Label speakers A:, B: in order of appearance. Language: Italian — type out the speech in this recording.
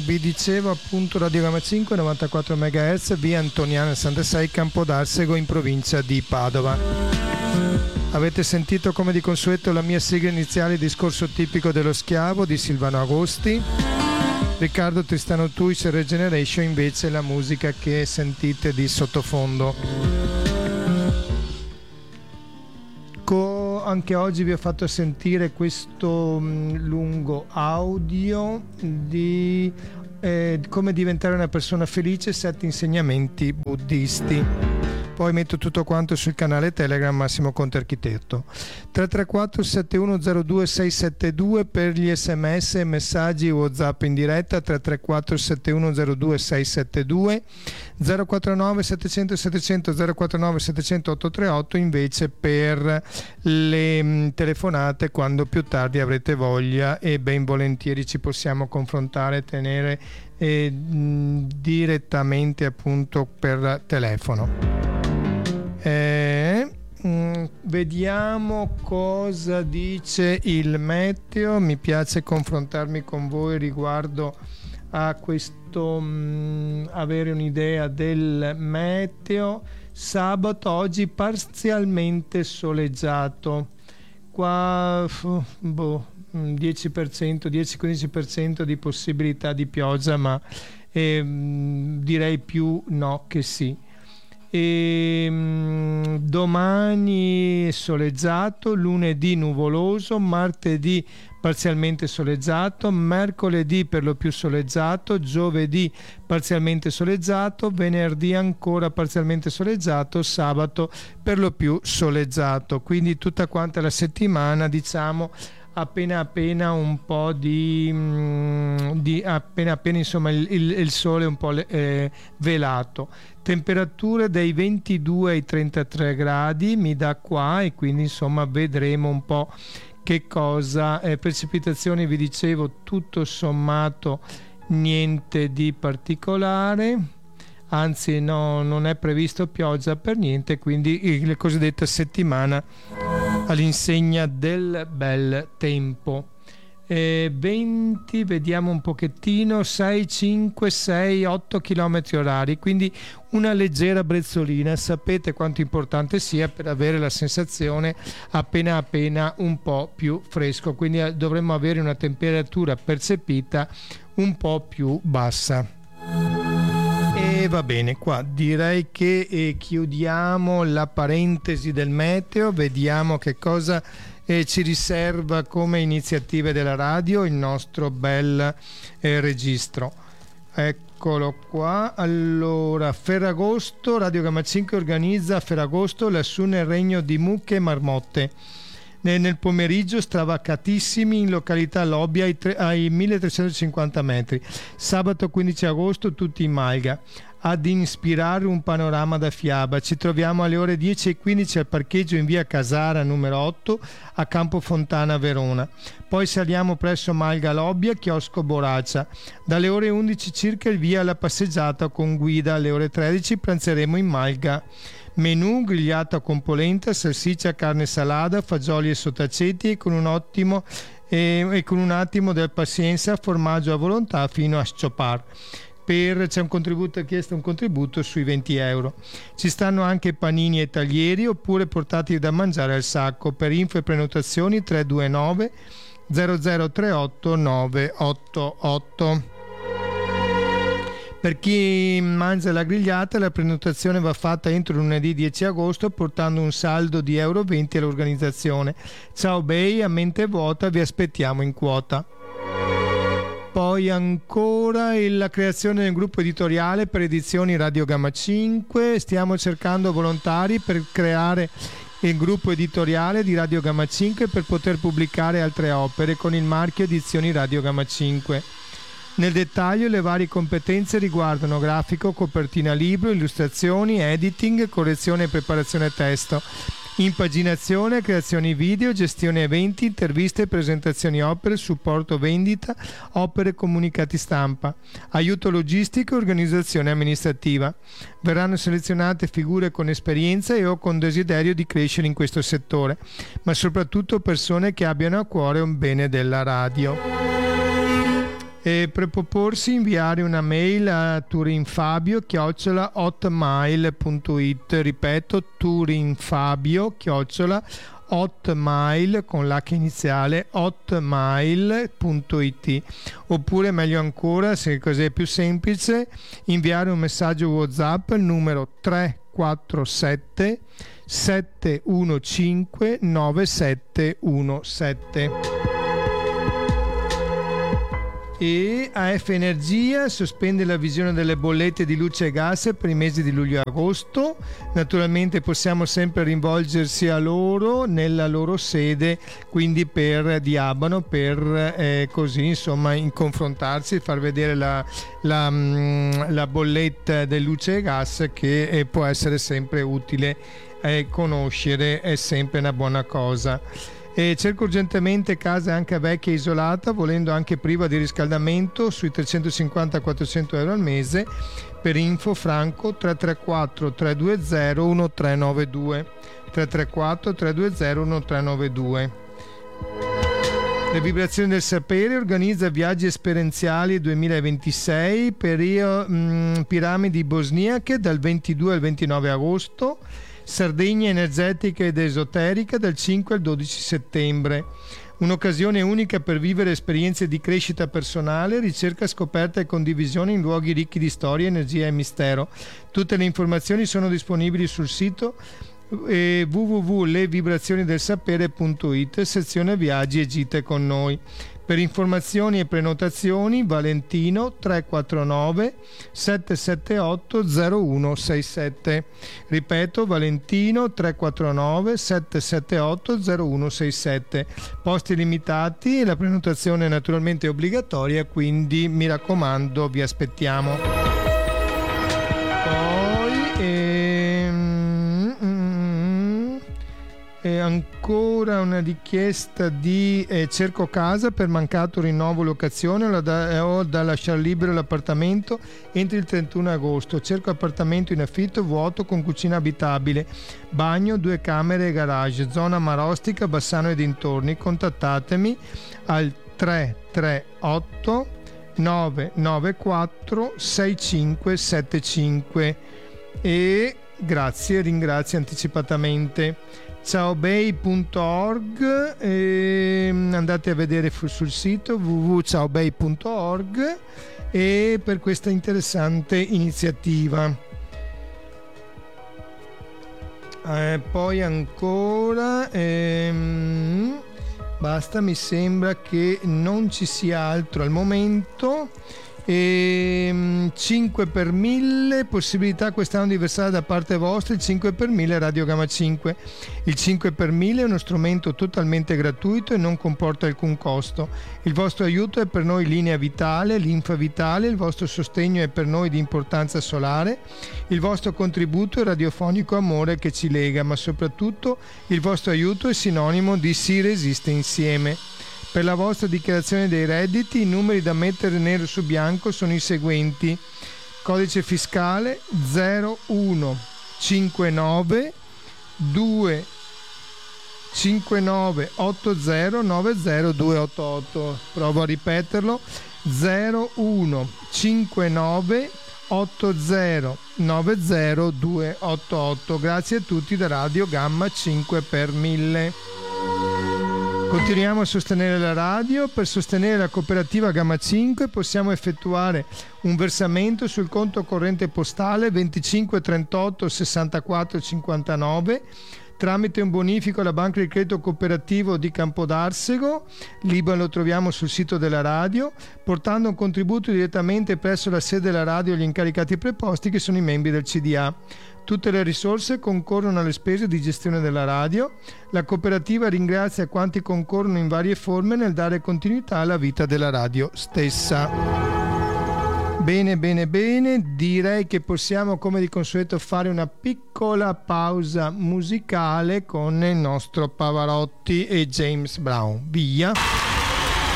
A: vi dicevo appunto Radio Gamma 5 94 MHz, via Antoniana 66, Campodarsego, in provincia di Padova. Avete sentito come di consueto la mia sigla iniziale, discorso tipico dello schiavo di Silvano Agosti. Riccardo Tristano Tuis e Regeneration invece la musica che sentite di sottofondo. Anche oggi vi ho fatto sentire questo lungo audio di come diventare una persona felice, 7 insegnamenti buddisti. Poi metto tutto quanto sul canale Telegram Massimo Conte Architetto. 334 7102 672 per gli sms e messaggi WhatsApp in diretta, 334 7102 672, 049 700 700 049 700 838 invece per le telefonate quando più tardi avrete voglia, e ben volentieri ci possiamo confrontare, tenere direttamente appunto per telefono. Vediamo cosa dice il meteo. Mi piace confrontarmi con voi riguardo a questo, avere un'idea del meteo. Sabato oggi parzialmente soleggiato, qua 10-15% di possibilità di pioggia, ma direi più no che sì. Domani soleggiato, lunedì nuvoloso, martedì parzialmente soleggiato, mercoledì per lo più soleggiato, giovedì parzialmente soleggiato, venerdì ancora parzialmente soleggiato, sabato per lo più soleggiato. Quindi tutta quanta la settimana, diciamo, appena un po' di appena insomma il sole un po' velato. Temperature dai 22 ai 33 gradi mi dà qua, e quindi insomma vedremo un po' che cosa. Precipitazioni, vi dicevo, tutto sommato niente di particolare, anzi no, non è previsto pioggia per niente, quindi la cosiddetta settimana all'insegna del bel tempo. 20, vediamo un pochettino, 6, 5, 6, 8 km orari, quindi una leggera brezzolina. Sapete quanto importante sia per avere la sensazione appena un po' più fresco, quindi dovremmo avere una temperatura percepita un po' più bassa. E va bene, qua direi che chiudiamo la parentesi del meteo, vediamo che cosa ci riserva come iniziative della radio il nostro bel registro. Eccolo qua. Allora, Ferragosto, Radio Gamma 5 organizza a Ferragosto lassù nel regno di mucche e marmotte. Nel pomeriggio stravacatissimi in località Lobbia ai 1350 metri. Sabato 15 agosto tutti in Malga ad ispirare un panorama da fiaba. Ci troviamo alle ore 10:15 al parcheggio in via Casara numero 8 a Campofontana, Verona. Poi saliamo presso Malga Lobbia, chiosco Boraccia. Dalle ore 11 circa il via alla passeggiata con guida. Alle ore 13 pranzeremo in Malga. Menù grigliata con polenta, salsiccia, carne salata, fagioli e sottaceti, e con un attimo del pazienza, formaggio a volontà fino a sciopar. C'è un contributo, chiesto un contributo sui 20 euro. Ci stanno anche panini e taglieri oppure portati da mangiare al sacco. Per info e prenotazioni 329 0038 988. Per chi mangia la grigliata, la prenotazione va fatta entro lunedì 10 agosto portando un saldo di euro 20 all'organizzazione. Ciao bei, a mente vuota, vi aspettiamo in quota. Poi ancora la creazione del gruppo editoriale per edizioni Radio Gamma 5. Stiamo cercando volontari per creare il gruppo editoriale di Radio Gamma 5 per poter pubblicare altre opere con il marchio Edizioni Radio Gamma 5. Nel dettaglio le varie competenze riguardano grafico, copertina libro, illustrazioni, editing, correzione e preparazione testo, impaginazione, creazioni video, gestione eventi, interviste, presentazioni opere, supporto vendita, opere, comunicati stampa, aiuto logistico e organizzazione amministrativa. Verranno selezionate figure con esperienza e o con desiderio di crescere in questo settore, ma soprattutto persone che abbiano a cuore un bene della radio. per proporsi inviare una mail a turinfabio@hotmail.it. Ripeto, turinfabio@hotmail con l'H iniziale hotmail.it, oppure meglio ancora, se così è più semplice, inviare un messaggio WhatsApp al numero 347 715 9717. E AF Energia sospende la visione delle bollette di luce e gas per i mesi di luglio e agosto. Naturalmente possiamo sempre rivolgersi a loro nella loro sede, quindi di Abano, per così insomma confrontarsi, far vedere la bolletta del luce e gas, che può essere sempre utile, conoscere è sempre una buona cosa. Cerco urgentemente casa anche vecchia e isolata, volendo anche priva di riscaldamento, sui 350-400 euro al mese. Per info Franco 334 320 1392 334 320 1392. Le vibrazioni del sapere organizza viaggi esperienziali 2026 per piramidi bosniache dal 22 al 29 agosto. Sardegna energetica ed esoterica dal 5 al 12 settembre. Un'occasione unica per vivere esperienze di crescita personale, ricerca, scoperta e condivisione in luoghi ricchi di storia, energia e mistero. Tutte le informazioni sono disponibili sul sito www.levibrazioniDelSapere.it, sezione viaggi e gite con noi. Per informazioni e prenotazioni Valentino 349 778 0167. Ripeto, Valentino 349 778 0167. Posti limitati e la prenotazione è naturalmente obbligatoria, quindi mi raccomando, vi aspettiamo. Poi ancora una richiesta di cerco casa per mancato rinnovo locazione o da lasciare libero l'appartamento entro il 31 agosto. Cerco appartamento in affitto vuoto con cucina abitabile, bagno, 2 camere e garage, zona Marostica, Bassano e dintorni. Contattatemi al 338 994 6575 e ringrazio anticipatamente. Ciaobay.org, andate a vedere sul sito www.ciaobay.org e per questa interessante iniziativa. Poi ancora basta, mi sembra che non ci sia altro al momento. 5 per 1000 possibilità quest'anno di versare da parte vostra il 5 per 1000 Radio Gamma 5. Il 5 per 1000 è uno strumento totalmente gratuito e non comporta alcun costo. Il vostro aiuto è per noi linea vitale, linfa vitale, il vostro sostegno è per noi di importanza solare, il vostro contributo è radiofonico amore che ci lega, ma soprattutto il vostro aiuto è sinonimo di si resiste insieme. Per la vostra dichiarazione dei redditi i numeri da mettere nero su bianco sono i seguenti: codice fiscale 0159 259 80 90 288. Provo a ripeterlo: 0159 80 90 288. Grazie a tutti da Radio Gamma 5 per 1000. Continuiamo a sostenere la radio. Per sostenere la cooperativa Gamma 5 possiamo effettuare un versamento sul conto corrente postale 25 38 64 59 tramite un bonifico alla Banca di Credito Cooperativo di Campodarsego. L'IBAN lo troviamo sul sito della radio, portando un contributo direttamente presso la sede della radio agli incaricati preposti che sono i membri del CDA. Tutte le risorse concorrono alle spese di gestione della radio. La cooperativa ringrazia quanti concorrono in varie forme nel dare continuità alla vita della radio stessa. Bene, direi che possiamo come di consueto fare una piccola pausa musicale con il nostro Pavarotti e James Brown. Via!